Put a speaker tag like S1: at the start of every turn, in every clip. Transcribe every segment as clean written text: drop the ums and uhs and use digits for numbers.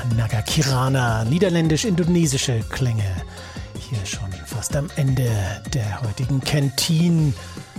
S1: Naga Kirana, niederländisch-indonesische Klänge. Hier schon fast am Ende der heutigen Canteen.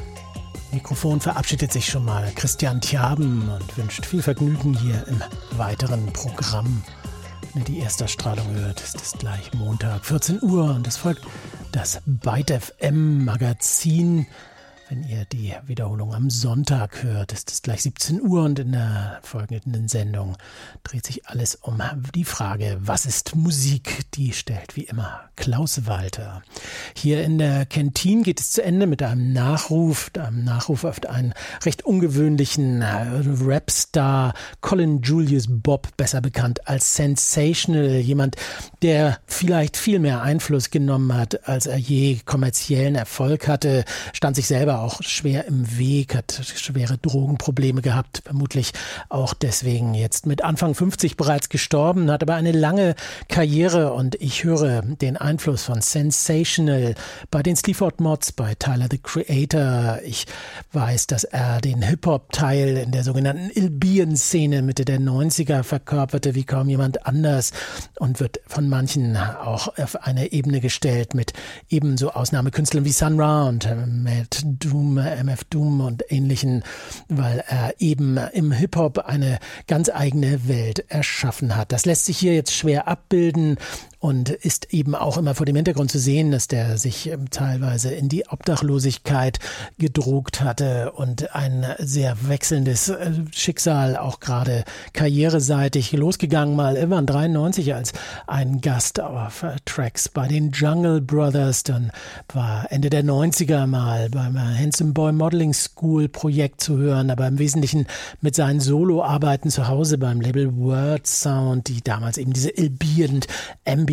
S1: Mikrofon verabschiedet sich schon mal Christian Tjaben und wünscht viel Vergnügen hier im weiteren Programm. Wenn ihr die Erstausstrahlung hört, ist es gleich Montag, 14 Uhr und es folgt das Byte FM Magazin. Wenn ihr die Wiederholung am Sonntag hört, ist es gleich 17 Uhr und in der folgenden Sendung dreht sich alles um die Frage, was ist Musik? Die stellt wie immer Klaus Walter. Hier in der Canteen geht es zu Ende mit einem Nachruf auf einen recht ungewöhnlichen Rapstar, Colin Julius Bob, besser bekannt als Sensational, jemand, der vielleicht viel mehr Einfluss genommen hat, als er je kommerziellen Erfolg hatte, stand sich selber auch schwer im Weg, hat schwere Drogenprobleme gehabt, vermutlich auch deswegen jetzt mit Anfang 50 bereits gestorben, hat aber eine lange Karriere und ich höre den Einfluss von Sensational bei den Sleaford Mods, bei Tyler the Creator. Ich weiß, dass er den Hip-Hop-Teil in der sogenannten Ilbian-Szene Mitte der 90er verkörperte wie kaum jemand anders und wird von manchen auch auf eine Ebene gestellt mit ebenso Ausnahmekünstlern wie Sun Ra und Matt Doom, MF Doom und ähnlichen, weil er eben im Hip-Hop eine ganz eigene Welt erschaffen hat. Das lässt sich hier jetzt schwer abbilden und ist eben auch immer vor dem Hintergrund zu sehen, dass der sich teilweise in die Obdachlosigkeit gedruckt hatte und ein sehr wechselndes Schicksal, auch gerade karriereseitig losgegangen, mal irgendwann 93 als ein Gast auf Tracks bei den Jungle Brothers, dann war Ende der 90er mal beim Handsome Boy Modeling School Projekt zu hören, aber im Wesentlichen mit seinen Soloarbeiten zu Hause beim Label Word Sound, die damals eben diese Ambient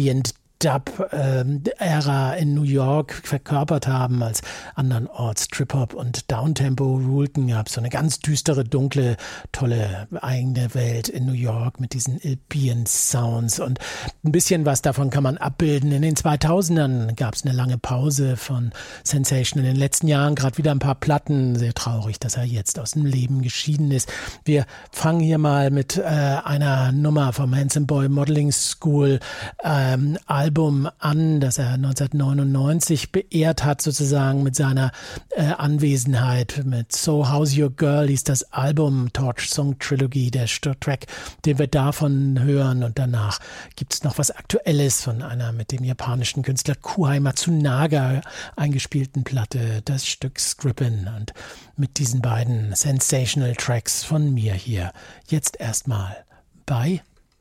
S1: Dub-Ära in New York verkörpert haben, als andernorts Trip-Hop und Downtempo rulten, gab es so eine ganz düstere, dunkle, tolle eigene Welt in New York mit diesen Ambient Sounds und ein bisschen was davon kann man abbilden. In den 2000ern gab es eine lange Pause von Sensational. In den letzten Jahren gerade wieder ein paar Platten. Sehr traurig, dass er jetzt aus dem Leben geschieden ist. Wir fangen hier mal mit einer Nummer vom Handsome Boy Modeling School Album an, das er 1999 beehrt hat, sozusagen mit seiner Anwesenheit. Mit So How's Your Girl hieß das Album, Torch Song Trilogy, der Track, den wir davon hören. Und danach gibt es noch was Aktuelles von einer mit dem japanischen Künstler Kuhei Matsunaga eingespielten Platte, das Stück Scribbin. Und mit diesen beiden Sensational Tracks von mir hier jetzt erstmal Bye.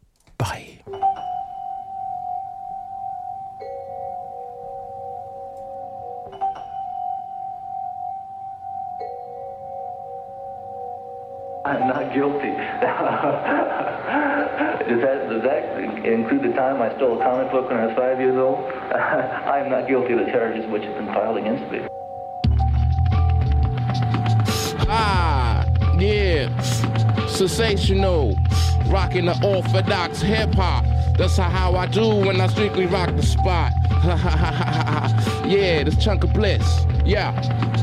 S2: I'm not guilty. Does that include the time I stole a comic book when I was 5 years old? I'm not guilty of the charges which have been filed against me.
S3: Yeah. Sensational. Rocking the orthodox hip-hop. That's how I do when I strictly rock the spot. Yeah, this chunk of bliss. Yeah.